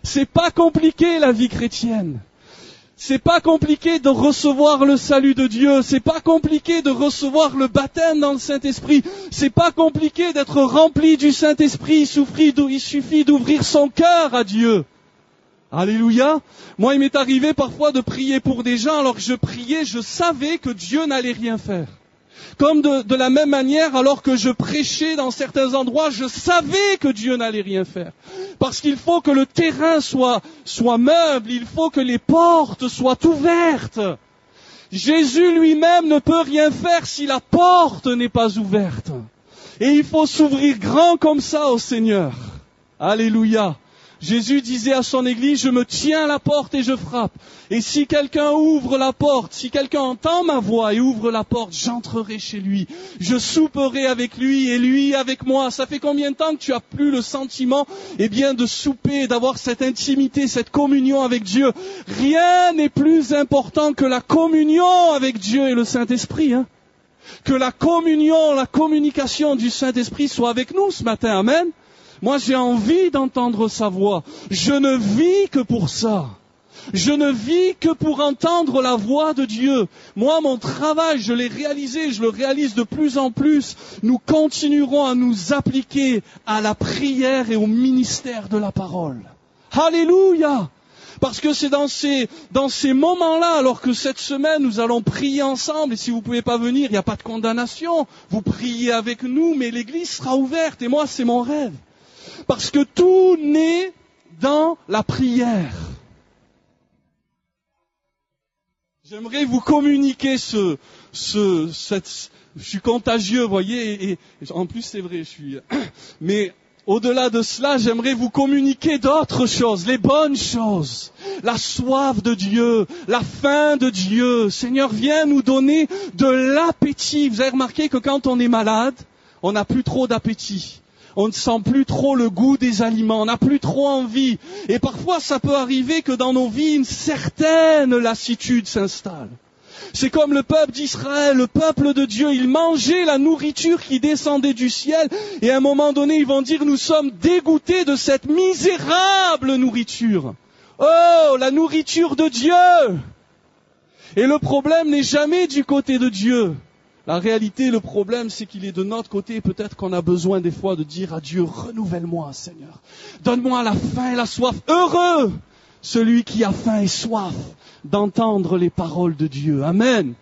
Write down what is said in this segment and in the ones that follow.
C'est pas compliqué la vie chrétienne. C'est pas compliqué de recevoir le salut de Dieu. C'est pas compliqué de recevoir le baptême dans le Saint-Esprit. C'est pas compliqué d'être rempli du Saint-Esprit. Il suffit d'ouvrir son cœur à Dieu. Alléluia. Moi, il m'est arrivé parfois de prier pour des gens. Alors que je priais, je savais que Dieu n'allait rien faire. Comme de la même manière, alors que je prêchais dans certains endroits, je savais que Dieu n'allait rien faire. Parce qu'il faut que le terrain soit meuble, il faut que les portes soient ouvertes. Jésus lui-même ne peut rien faire si la porte n'est pas ouverte. Et il faut s'ouvrir grand comme ça au Seigneur. Alléluia. Jésus disait à son Église, je me tiens à la porte et je frappe. Et si quelqu'un ouvre la porte, si quelqu'un entend ma voix et ouvre la porte, j'entrerai chez lui. Je souperai avec lui et lui avec moi. Ça fait combien de temps que tu as plus le sentiment, de souper, d'avoir cette intimité, cette communion avec Dieu? Rien n'est plus important que la communion avec Dieu et le Saint-Esprit, Que la communion, la communication du Saint-Esprit soit avec nous ce matin. Amen. Moi, j'ai envie d'entendre sa voix. Je ne vis que pour ça. Je ne vis que pour entendre la voix de Dieu. Moi, mon travail, je l'ai réalisé, je le réalise de plus en plus. Nous continuerons à nous appliquer à la prière et au ministère de la parole. Alléluia! Parce que c'est dans ces moments-là, alors que cette semaine, nous allons prier ensemble, et si vous ne pouvez pas venir, il n'y a pas de condamnation. Vous priez avec nous, mais l'église sera ouverte, et moi, c'est mon rêve. Parce que tout naît dans la prière. J'aimerais vous communiquer je suis contagieux, voyez, et en plus c'est vrai, mais au-delà de cela, j'aimerais vous communiquer d'autres choses, les bonnes choses, la soif de Dieu, la faim de Dieu. Seigneur, viens nous donner de l'appétit. Vous avez remarqué que quand on est malade, on n'a plus trop d'appétit. On ne sent plus trop le goût des aliments, on n'a plus trop envie. Et parfois, ça peut arriver que dans nos vies, une certaine lassitude s'installe. C'est comme le peuple d'Israël, le peuple de Dieu, ils mangeaient la nourriture qui descendait du ciel. Et à un moment donné, ils vont dire, nous sommes dégoûtés de cette misérable nourriture. Oh, la nourriture de Dieu! Et le problème n'est jamais du côté de Dieu. La réalité, le problème, c'est qu'il est de notre côté. Peut-être qu'on a besoin des fois de dire à Dieu, renouvelle-moi, Seigneur. Donne-moi la faim et la soif. Heureux celui qui a faim et soif d'entendre les paroles de Dieu. Amen.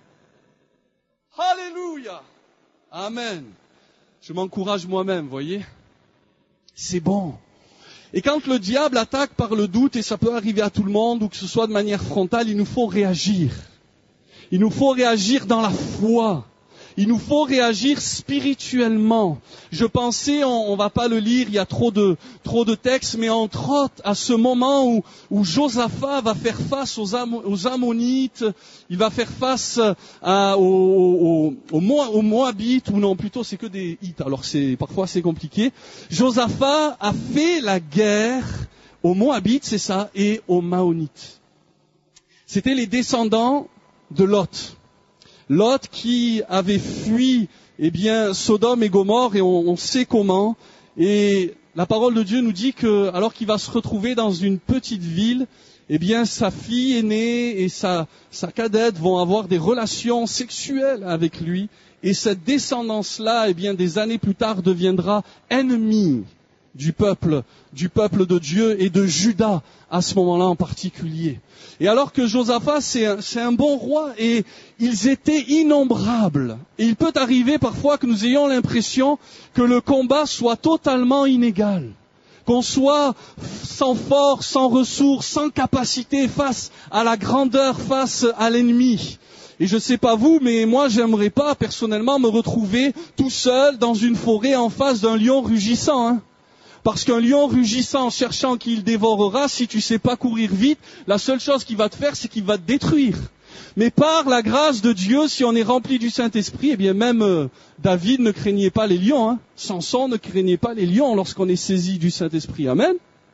Alléluia. Amen. Je m'encourage moi-même, voyez. C'est bon. Et quand le diable attaque par le doute, et ça peut arriver à tout le monde, ou que ce soit de manière frontale, il nous faut réagir. Il nous faut réagir dans la foi. Il nous faut réagir spirituellement. Je pensais, on va pas le lire, il y a trop de textes, mais entre autres, à ce moment où Josaphat va faire face aux Ammonites, il va faire face aux Moabites, ou non, plutôt c'est que des Hites, alors parfois c'est compliqué. Josaphat a fait la guerre aux Moabites, c'est ça, et aux Maonites. C'était les descendants de Lot. Lot qui avait fui, Sodome et Gomorrhe, et on sait comment. Et la parole de Dieu nous dit que, alors qu'il va se retrouver dans une petite ville, sa fille aînée et sa cadette vont avoir des relations sexuelles avec lui. Et cette descendance-là, des années plus tard, deviendra ennemie du peuple de Dieu et de Juda à ce moment-là en particulier. Et alors que Josaphat, c'est un bon roi et ils étaient innombrables. Et il peut arriver parfois que nous ayons l'impression que le combat soit totalement inégal. Qu'on soit sans force, sans ressources, sans capacité face à la grandeur, face à l'ennemi. Et je sais pas vous, mais moi j'aimerais pas personnellement me retrouver tout seul dans une forêt en face d'un lion rugissant, Parce qu'un lion rugissant, cherchant qui le dévorera, si tu sais pas courir vite, la seule chose qu'il va te faire, c'est qu'il va te détruire. Mais par la grâce de Dieu, si on est rempli du Saint-Esprit, même David ne craignait pas les lions, Samson ne craignait pas les lions lorsqu'on est saisi du Saint-Esprit. Amen.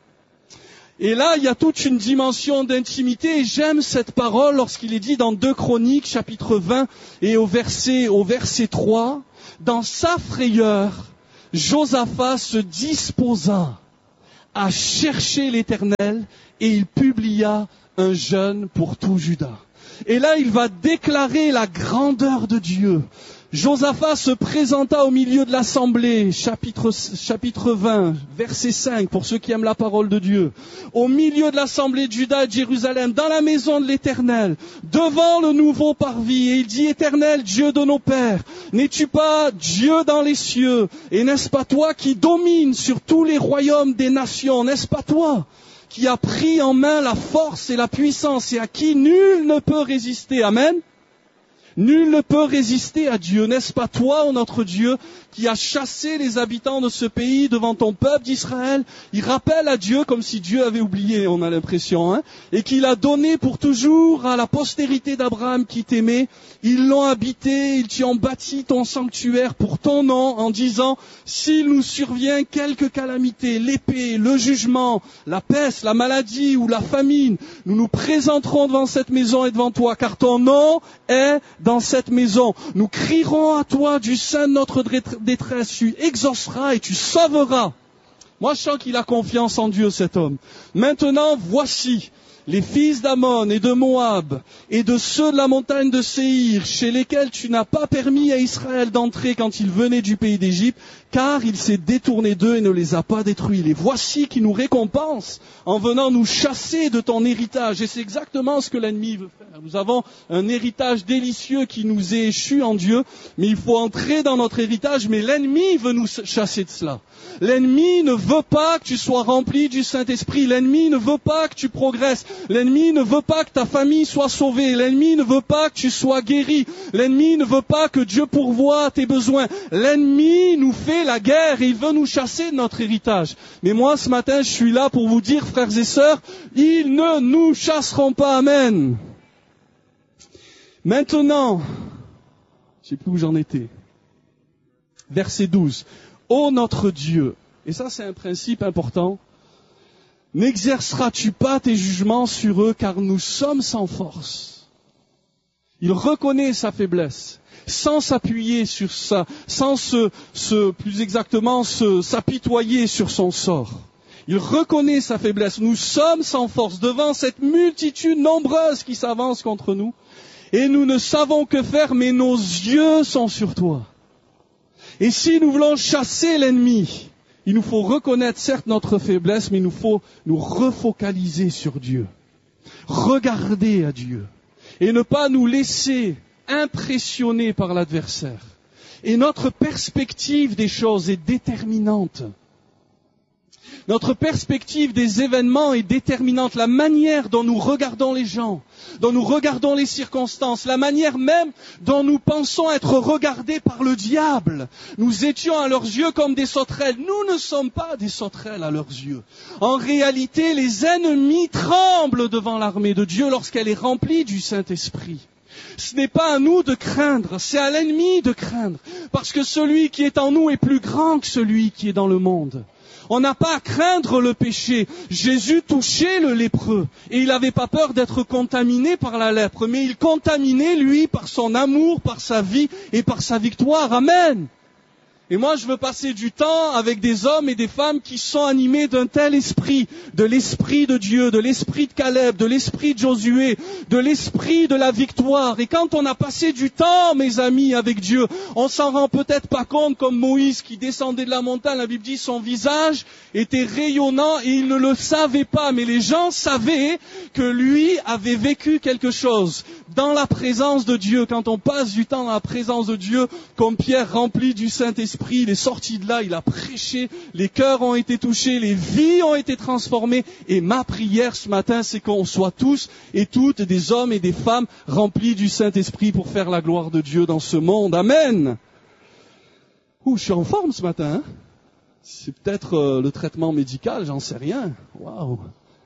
Et là, il y a toute une dimension d'intimité, et j'aime cette parole lorsqu'il est dit dans 2 Chroniques, chapitre 20, et au verset 3, dans sa frayeur, Josaphat se disposa a cherché l'Éternel et il publia un jeûne pour tout Juda. Et là, il va déclarer la grandeur de Dieu. Josaphat se présenta au milieu de l'assemblée, chapitre 20, verset 5, pour ceux qui aiment la parole de Dieu. Au milieu de l'assemblée de Juda et de Jérusalem, dans la maison de l'Éternel, devant le nouveau parvis. Et il dit, Éternel, Dieu de nos pères, n'es-tu pas Dieu dans les cieux? Et n'est-ce pas toi qui domines sur tous les royaumes des nations? N'est-ce pas toi qui as pris en main la force et la puissance et à qui nul ne peut résister? Amen. Nul ne peut résister à Dieu. N'est-ce pas toi, ô notre Dieu, qui as chassé les habitants de ce pays devant ton peuple d'Israël? Il rappelle à Dieu comme si Dieu avait oublié, on a l'impression, et qu'il a donné pour toujours à la postérité d'Abraham qui t'aimait. Ils l'ont habité, ils t'y ont bâti ton sanctuaire pour ton nom, en disant, s'il nous survient quelque calamité, l'épée, le jugement, la peste, la maladie ou la famine, nous nous présenterons devant cette maison et devant toi, car ton nom est dans cette maison. Nous crierons à toi du sein de notre détresse, tu exauceras et tu sauveras. Moi, je sens qu'il a confiance en Dieu, cet homme. Maintenant, voici les fils d'Ammon et de Moab et de ceux de la montagne de Séhir, chez lesquels tu n'as pas permis à Israël d'entrer quand il venait du pays d'Égypte, car il s'est détourné d'eux et ne les a pas détruits. Les voici qui nous récompensent en venant nous chasser de ton héritage. Et c'est exactement ce que l'ennemi veut faire. Nous avons un héritage délicieux qui nous est échu en Dieu, mais il faut entrer dans notre héritage, mais l'ennemi veut nous chasser de cela. L'ennemi ne veut pas que tu sois rempli du Saint-Esprit. L'ennemi ne veut pas que tu progresses. L'ennemi ne veut pas que ta famille soit sauvée. L'ennemi ne veut pas que tu sois guéri. L'ennemi ne veut pas que Dieu pourvoie à tes besoins. L'ennemi nous fait la guerre et il veut nous chasser de notre héritage. Mais moi, ce matin, je suis là pour vous dire, frères et sœurs, ils ne nous chasseront pas. Amen. Maintenant, je ne sais plus où j'en étais. Verset 12. Ô notre Dieu, et ça c'est un principe important, n'exerceras-tu pas tes jugements sur eux, car nous sommes sans force. Il reconnaît sa faiblesse, sans s'appuyer sur ça, sans s'apitoyer sur son sort. Il reconnaît sa faiblesse. Nous sommes sans force devant cette multitude nombreuse qui s'avance contre nous, et nous ne savons que faire, mais nos yeux sont sur toi. Et si nous voulons chasser l'ennemi, il nous faut reconnaître certes notre faiblesse, mais il nous faut nous refocaliser sur Dieu. Regarder à Dieu. Et ne pas nous laisser impressionner par l'adversaire. Et notre perspective des choses est déterminante. Notre perspective des événements est déterminante. La manière dont nous regardons les gens, dont nous regardons les circonstances, la manière même dont nous pensons être regardés par le diable. Nous étions à leurs yeux comme des sauterelles. Nous ne sommes pas des sauterelles à leurs yeux. En réalité, les ennemis tremblent devant l'armée de Dieu lorsqu'elle est remplie du Saint-Esprit. Ce n'est pas à nous de craindre, c'est à l'ennemi de craindre. Parce que celui qui est en nous est plus grand que celui qui est dans le monde. On n'a pas à craindre le péché. Jésus touchait le lépreux et il n'avait pas peur d'être contaminé par la lèpre, mais il contaminait lui par son amour, par sa vie et par sa victoire. Amen. Et moi, je veux passer du temps avec des hommes et des femmes qui sont animés d'un tel esprit, de l'esprit de Dieu, de l'esprit de Caleb, de l'esprit de Josué, de l'esprit de la victoire. Et quand on a passé du temps, mes amis, avec Dieu, on s'en rend peut-être pas compte, comme Moïse qui descendait de la montagne, la Bible dit son visage était rayonnant et il ne le savait pas. Mais les gens savaient que lui avait vécu quelque chose dans la présence de Dieu. Quand on passe du temps dans la présence de Dieu, comme Pierre rempli du Saint-Esprit, il est sorti de là, il a prêché, les cœurs ont été touchés, les vies ont été transformées. Et ma prière ce matin, c'est qu'on soit tous et toutes des hommes et des femmes remplis du Saint-Esprit pour faire la gloire de Dieu dans ce monde. Amen. Je suis en forme ce matin. C'est peut-être le traitement médical, j'en sais rien. Waouh.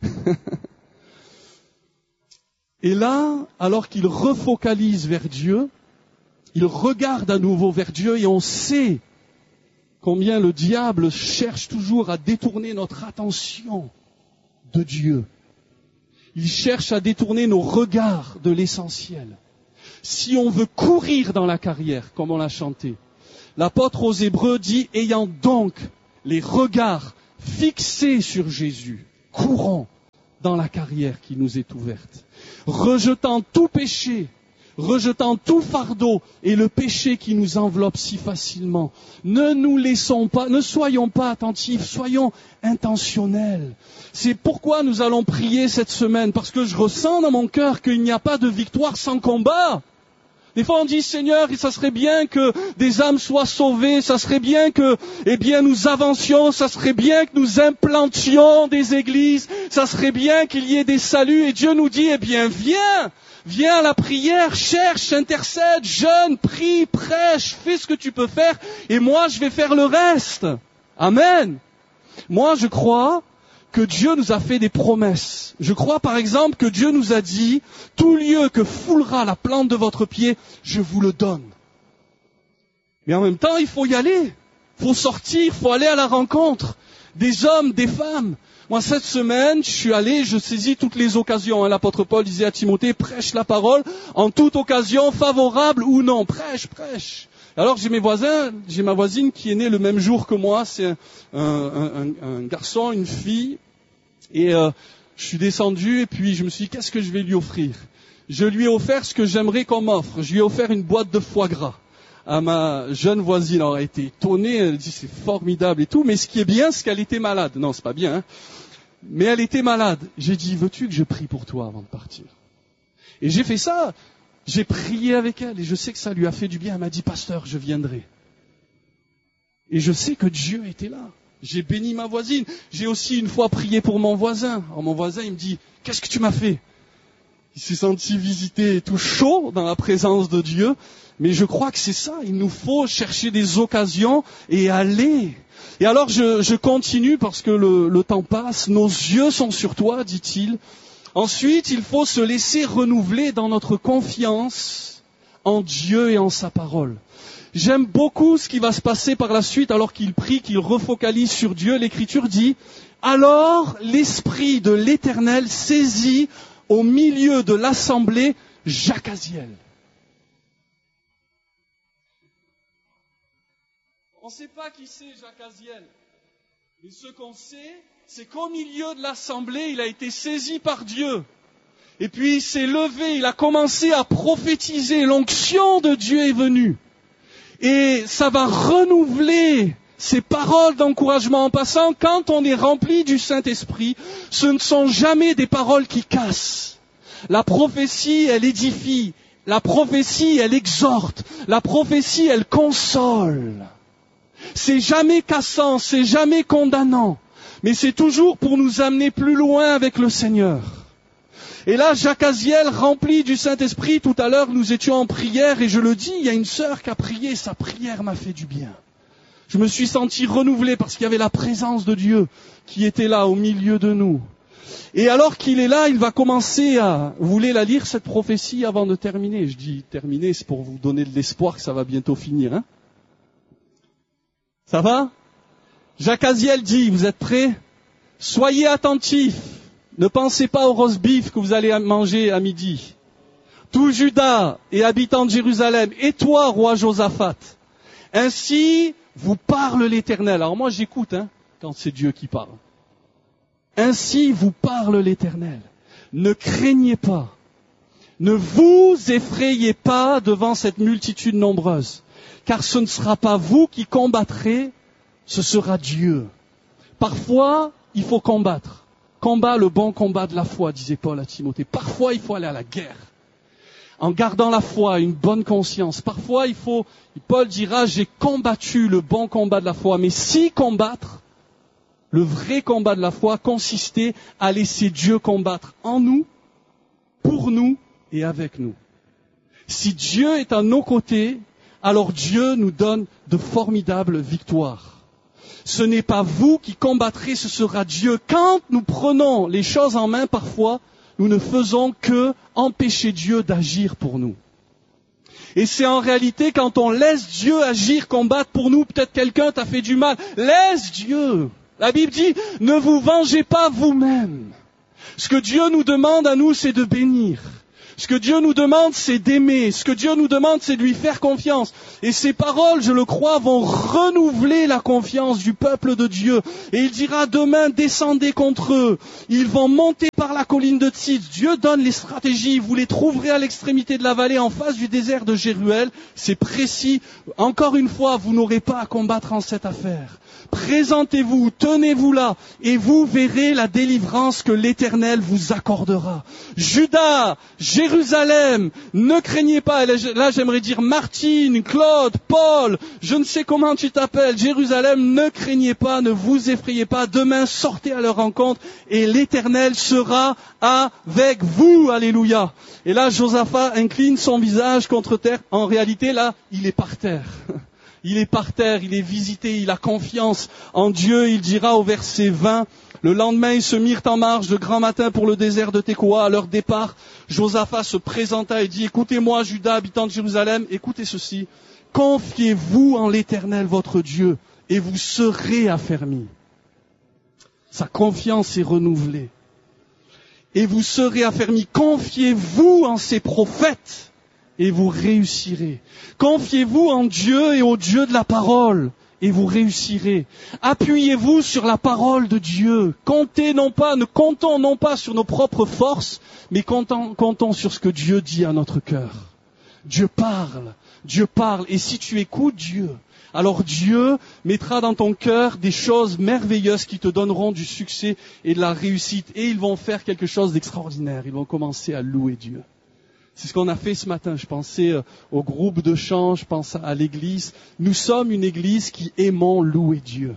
Et là, alors qu'il refocalise vers Dieu, il regarde à nouveau vers Dieu et on sait combien le diable cherche toujours à détourner notre attention de Dieu. Il cherche à détourner nos regards de l'essentiel. Si on veut courir dans la carrière, comme on l'a chanté, l'apôtre aux Hébreux dit « Ayant donc les regards fixés sur Jésus, courons dans la carrière qui nous est ouverte, rejetant tout péché, rejetant tout fardeau et le péché qui nous enveloppe si facilement. Ne nous laissons pas, ne soyons pas attentifs, soyons intentionnels. C'est pourquoi nous allons prier cette semaine, parce que je ressens dans mon cœur qu'il n'y a pas de victoire sans combat. Des fois on dit, Seigneur, ça serait bien que des âmes soient sauvées, ça serait bien que, nous avancions, ça serait bien que nous implantions des églises, ça serait bien qu'il y ait des saluts, et Dieu nous dit, viens à la prière, cherche, intercède, jeûne, prie, prêche, fais ce que tu peux faire, et moi je vais faire le reste. Amen. Moi je crois que Dieu nous a fait des promesses. Je crois par exemple que Dieu nous a dit, tout lieu que foulera la plante de votre pied, je vous le donne. Mais en même temps, il faut y aller. Il faut sortir, il faut aller à la rencontre des hommes, des femmes. Moi, cette semaine, je suis allé, je saisis toutes les occasions. L'apôtre Paul disait à Timothée, prêche la parole en toute occasion, favorable ou non. Prêche. Alors j'ai ma voisine qui est née le même jour que moi, c'est un garçon, une fille, et je suis descendu et puis je me suis dit, qu'est-ce que je vais lui offrir? Je lui ai offert ce que j'aimerais qu'on m'offre. Je lui ai offert une boîte de foie gras. À ma jeune voisine, elle a été étonnée, elle dit c'est formidable et tout, mais ce qui est bien, c'est qu'elle était malade. Non, c'est pas bien, hein. Mais elle était malade. J'ai dit, veux-tu que je prie pour toi avant de partir? Et j'ai fait ça. J'ai prié avec elle et je sais que ça lui a fait du bien. Elle m'a dit, pasteur, je viendrai. Et je sais que Dieu était là. J'ai béni ma voisine. J'ai aussi une fois prié pour mon voisin. Alors mon voisin, il me dit, qu'est-ce que tu m'as fait? Il s'est senti visité et tout chaud dans la présence de Dieu. Mais je crois que c'est ça. Il nous faut chercher des occasions et aller. Et alors je continue parce que le temps passe. Nos yeux sont sur toi, dit-il. Ensuite, il faut se laisser renouveler dans notre confiance en Dieu et en sa parole. J'aime beaucoup ce qui va se passer par la suite alors qu'il prie, qu'il refocalise sur Dieu. L'Écriture dit, alors l'Esprit de l'Éternel saisit au milieu de l'assemblée Jacaziel. On ne sait pas qui c'est Jacaziel, mais ce qu'on sait, c'est qu'au milieu de l'assemblée, il a été saisi par Dieu. Et puis il s'est levé, il a commencé à prophétiser, l'onction de Dieu est venue. Et ça va renouveler ces paroles d'encouragement. En passant, quand on est rempli du Saint-Esprit, ce ne sont jamais des paroles qui cassent. La prophétie, elle édifie. La prophétie, elle exhorte. La prophétie, elle console. C'est jamais cassant, c'est jamais condamnant. Mais c'est toujours pour nous amener plus loin avec le Seigneur. Et là, Jacaziel, rempli du Saint-Esprit, tout à l'heure, nous étions en prière, et je le dis, il y a une sœur qui a prié, sa prière m'a fait du bien. Je me suis senti renouvelé parce qu'il y avait la présence de Dieu qui était là, au milieu de nous. Et alors qu'il est là, il va commencer à... Vous voulez la lire, cette prophétie, avant de terminer? Je dis terminer, c'est pour vous donner de l'espoir que ça va bientôt finir, hein? Ça va? Jacaziel dit, vous êtes prêts? Soyez attentifs. Ne pensez pas au roast beef que vous allez manger à midi. Tout Juda et habitants de Jérusalem, et toi, roi Josaphat. Ainsi vous parle l'Éternel. Alors moi j'écoute, quand c'est Dieu qui parle. Ainsi vous parle l'Éternel. Ne craignez pas. Ne vous effrayez pas devant cette multitude nombreuse. Car ce ne sera pas vous qui combattrez, ce sera Dieu. Parfois, il faut combattre. Combat le bon combat de la foi, disait Paul à Timothée. Parfois, il faut aller à la guerre. En gardant la foi, une bonne conscience. Parfois, Paul dira, j'ai combattu le bon combat de la foi. Mais si combattre, le vrai combat de la foi consistait à laisser Dieu combattre en nous, pour nous et avec nous. Si Dieu est à nos côtés, alors Dieu nous donne de formidables victoires. Ce n'est pas vous qui combattrez, ce sera Dieu. Quand nous prenons les choses en main, parfois, nous ne faisons que empêcher Dieu d'agir pour nous. Et c'est en réalité quand on laisse Dieu agir, combattre pour nous, peut-être quelqu'un t'a fait du mal. Laisse Dieu. La Bible dit, ne vous vengez pas vous-même. Ce que Dieu nous demande à nous, c'est de bénir. Ce que Dieu nous demande, c'est d'aimer. Ce que Dieu nous demande, c'est de lui faire confiance. Et ces paroles, je le crois, vont renouveler la confiance du peuple de Dieu. Et il dira demain, descendez contre eux. Ils vont monter par la colline de Tzitz. Dieu donne les stratégies. Vous les trouverez à l'extrémité de la vallée, en face du désert de Jéruel. C'est précis. Encore une fois, vous n'aurez pas à combattre en cette affaire. Présentez-vous, tenez-vous là, et vous verrez la délivrance que l'Éternel vous accordera. Juda, Jérusalem, ne craignez pas. Là, j'aimerais dire Martine, Claude, Paul, je ne sais comment tu t'appelles. Jérusalem, ne craignez pas, ne vous effrayez pas. Demain, sortez à leur rencontre, et l'Éternel sera avec vous. Alléluia. Et là, Josaphat incline son visage contre terre. En réalité, là, il est par terre. Il est par terre, il est visité, il a confiance en Dieu. Il dira au verset 20, le lendemain ils se mirent en marche de grand matin pour le désert de Tekoa. À leur départ, Josaphat se présenta et dit, écoutez-moi Juda, habitants de Jérusalem, écoutez ceci, confiez-vous en l'Éternel votre Dieu et vous serez affermis. Sa confiance est renouvelée. Et vous serez affermis, confiez-vous en ses prophètes. Et vous réussirez. Confiez-vous en Dieu et au Dieu de la parole, et vous réussirez. Appuyez-vous sur la parole de Dieu. Ne comptons non pas sur nos propres forces, mais comptons sur ce que Dieu dit à notre cœur. Dieu parle, et si tu écoutes Dieu, alors Dieu mettra dans ton cœur des choses merveilleuses qui te donneront du succès et de la réussite, et ils vont faire quelque chose d'extraordinaire. Ils vont commencer à louer Dieu. C'est ce qu'on a fait ce matin. Je pensais au groupe de chant, je pense à l'église. Nous sommes une église qui aimons louer Dieu.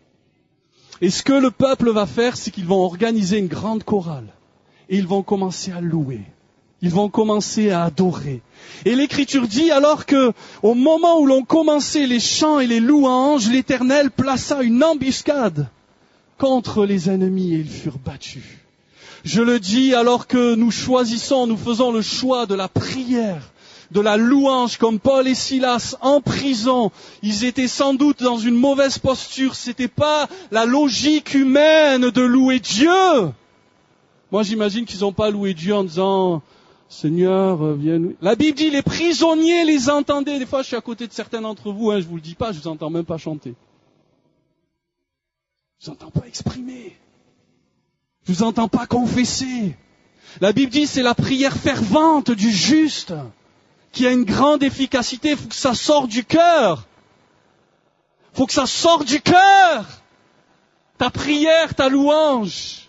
Et ce que le peuple va faire, c'est qu'ils vont organiser une grande chorale. Et ils vont commencer à louer. Ils vont commencer à adorer. Et l'Écriture dit alors que, au moment où l'on commençait les chants et les louanges, l'Éternel plaça une embuscade contre les ennemis et ils furent battus. Je le dis alors que nous faisons le choix de la prière, de la louange, comme Paul et Silas en prison. Ils étaient sans doute dans une mauvaise posture. C'était pas la logique humaine de louer Dieu. Moi, j'imagine qu'ils n'ont pas loué Dieu en disant, Seigneur, viens nous... La Bible dit, les prisonniers les entendaient. Des fois, je suis à côté de certains d'entre vous, je vous le dis pas, je vous entends même pas chanter. Je vous entends pas exprimer. Je vous entends pas confesser. La Bible dit c'est la prière fervente du juste qui a une grande efficacité. Il faut que ça sorte du cœur. Il faut que ça sorte du cœur. Ta prière, ta louange.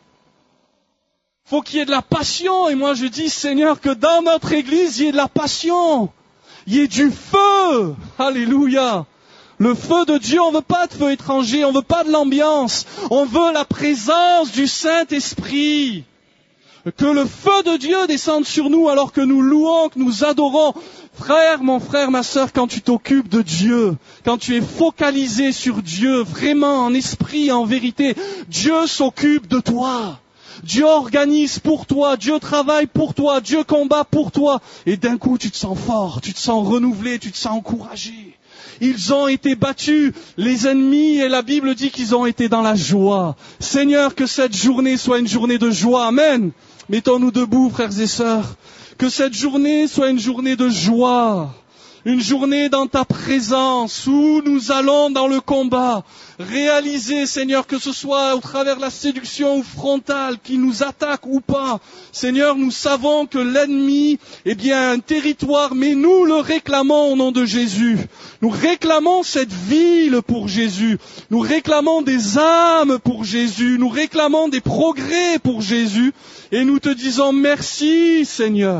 Il faut qu'il y ait de la passion. Et moi je dis Seigneur que dans notre église il y ait de la passion. Il y ait du feu. Alléluia. Le feu de Dieu, on ne veut pas de feu étranger, on ne veut pas de l'ambiance, on veut la présence du Saint-Esprit. Que le feu de Dieu descende sur nous alors que nous louons, que nous adorons. Frère, ma sœur, quand tu t'occupes de Dieu, quand tu es focalisé sur Dieu, vraiment en esprit, en vérité, Dieu s'occupe de toi. Dieu organise pour toi, Dieu travaille pour toi, Dieu combat pour toi. Et d'un coup, tu te sens fort, tu te sens renouvelé, tu te sens encouragé. Ils ont été battus, les ennemis, et la Bible dit qu'ils ont été dans la joie. Seigneur, que cette journée soit une journée de joie. Amen. Mettons-nous debout, frères et sœurs. Que cette journée soit une journée de joie. Une journée dans ta présence où nous allons dans le combat. Réaliser, Seigneur, que ce soit au travers de la séduction ou frontale qui nous attaque ou pas. Seigneur, nous savons que l'ennemi est bien un territoire, mais nous le réclamons au nom de Jésus. Nous réclamons cette ville pour Jésus. Nous réclamons des âmes pour Jésus. Nous réclamons des progrès pour Jésus. Et nous te disons merci, Seigneur.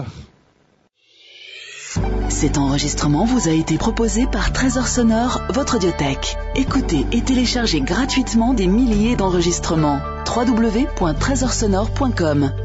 Cet enregistrement vous a été proposé par Trésor Sonore, votre audiothèque. Écoutez et téléchargez gratuitement des milliers d'enregistrements. www.trésorsonore.com